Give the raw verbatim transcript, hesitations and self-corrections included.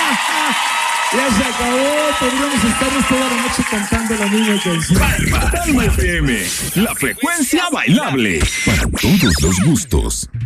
Ya se acabó, podríamos estarnos toda la noche cantando la misma canción. Palma, Palma F M, la frecuencia bailable. Para todos los gustos.